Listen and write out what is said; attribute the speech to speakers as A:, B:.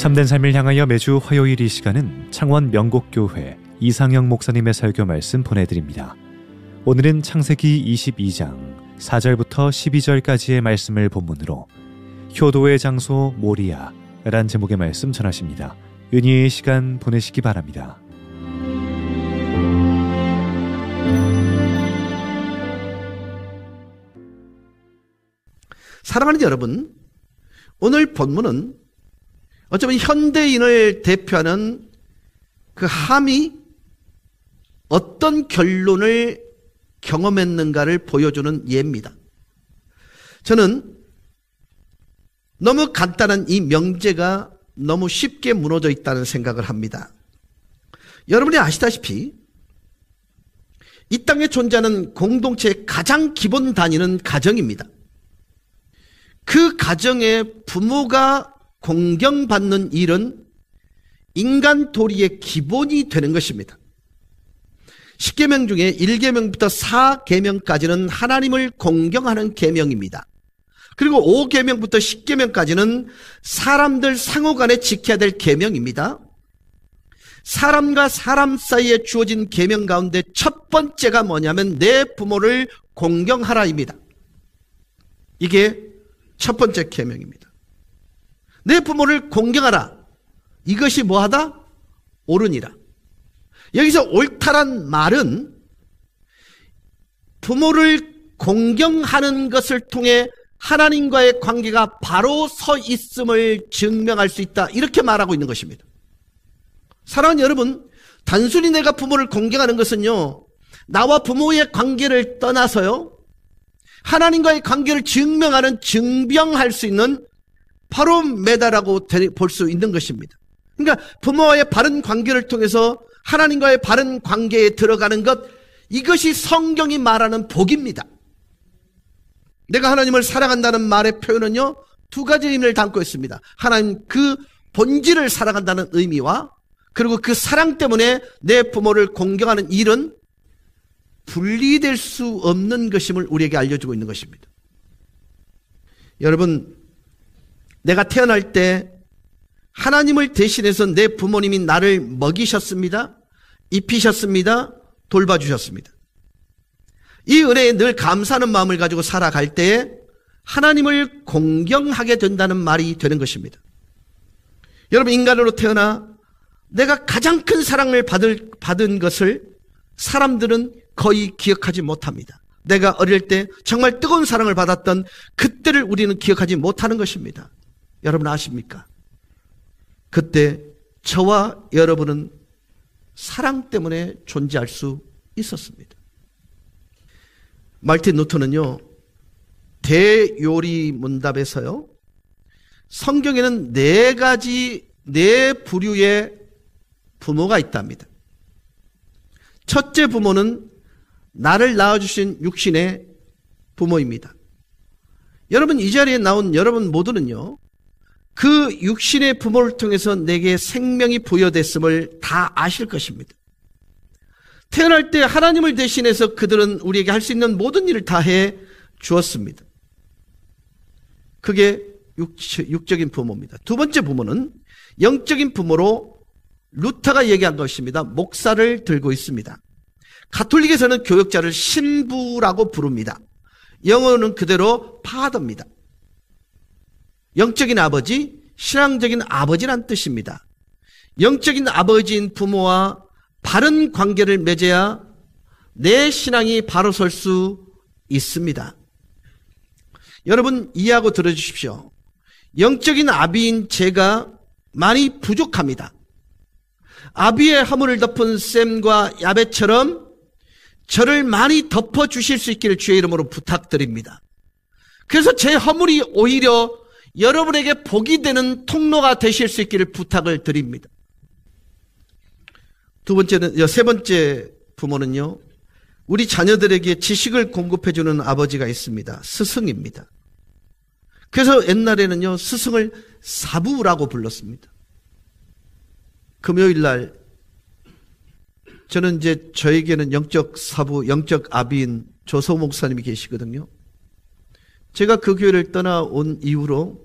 A: 참된 삶을 향하여 매주 화요일 이 시간은 창원 명곡교회 이상영 목사님의 설교 말씀 보내드립니다. 오늘은 창세기 22장 4절부터 12절까지의 말씀을 본문으로 효도의 장소 모리아란 제목의 말씀 전하십니다. 은혜의 시간 보내시기 바랍니다.
B: 사랑하는 여러분, 오늘 본문은 어쩌면 현대인을 대표하는 그 함이 어떤 결론을 경험했는가를 보여주는 예입니다. 저는 너무 간단한 이 명제가 너무 쉽게 무너져 있다는 생각을 합니다. 여러분이 아시다시피 이 땅에 존재하는 공동체의 가장 기본 단위는 가정입니다. 그 가정의 부모가 공경받는 일은 인간 도리의 기본이 되는 것입니다. 10계명 중에 1계명부터 4계명까지는 하나님을 공경하는 계명입니다. 그리고 5계명부터 10계명까지는 사람들 상호간에 지켜야 될 계명입니다. 사람과 사람 사이에 주어진 계명 가운데 첫 번째가 뭐냐면 내 부모를 공경하라입니다. 이게 첫 번째 계명입니다. 내 부모를 공경하라. 이것이 뭐하다? 옳으니라. 여기서 옳다란 말은 부모를 공경하는 것을 통해 하나님과의 관계가 바로 서 있음을 증명할 수 있다. 이렇게 말하고 있는 것입니다. 사랑하는 여러분, 단순히 내가 부모를 공경하는 것은요, 나와 부모의 관계를 떠나서요, 하나님과의 관계를 증명하는, 증명할 수 있는 바로메다라고 볼 수 있는 것입니다. 그러니까 부모와의 바른 관계를 통해서 하나님과의 바른 관계에 들어가는 것, 이것이 성경이 말하는 복입니다. 내가 하나님을 사랑한다는 말의 표현은요, 두 가지 의미를 담고 있습니다. 하나님 그 본질을 사랑한다는 의미와, 그리고 그 사랑 때문에 내 부모를 공경하는 일은 분리될 수 없는 것임을 우리에게 알려주고 있는 것입니다. 여러분, 내가 태어날 때 하나님을 대신해서 내 부모님이 나를 먹이셨습니다. 입히셨습니다. 돌봐주셨습니다. 이 은혜에 늘 감사하는 마음을 가지고 살아갈 때에 하나님을 공경하게 된다는 말이 되는 것입니다. 여러분, 인간으로 태어나 내가 가장 큰 사랑을 받은 것을 사람들은 거의 기억하지 못합니다. 내가 어릴 때 정말 뜨거운 사랑을 받았던 그때를 우리는 기억하지 못하는 것입니다. 여러분 아십니까? 그때 저와 여러분은 사랑 때문에 존재할 수 있었습니다. 말틴 루터는요, 대요리 문답에서요, 성경에는 네 부류의 부모가 있답니다. 첫째 부모는 나를 낳아주신 육신의 부모입니다. 여러분, 이 자리에 나온 여러분 모두는요, 그 육신의 부모를 통해서 내게 생명이 부여됐음을 다 아실 것입니다. 태어날 때 하나님을 대신해서 그들은 우리에게 할 수 있는 모든 일을 다 해 주었습니다. 그게 육적인 부모입니다. 두 번째 부모는 영적인 부모로 루터가 얘기한 것입니다. 목사를 들고 있습니다. 가톨릭에서는 교역자를 신부라고 부릅니다. 영어는 그대로 파더입니다. 영적인 아버지, 신앙적인 아버지란 뜻입니다. 영적인 아버지인 부모와 바른 관계를 맺어야 내 신앙이 바로 설 수 있습니다. 여러분, 이해하고 들어주십시오. 영적인 아비인 제가 많이 부족합니다. 아비의 허물을 덮은 샘과 야벳처럼 저를 많이 덮어주실 수 있기를 주의 이름으로 부탁드립니다. 그래서 제 허물이 오히려 여러분에게 복이 되는 통로가 되실 수 있기를 부탁을 드립니다. 세 번째 부모는요, 우리 자녀들에게 지식을 공급해주는 아버지가 있습니다. 스승입니다. 그래서 옛날에는요, 스승을 사부라고 불렀습니다. 금요일 날 저는 이제 저에게는 영적 사부, 영적 아비인 조성호 목사님이 계시거든요. 제가 그 교회를 떠나온 이후로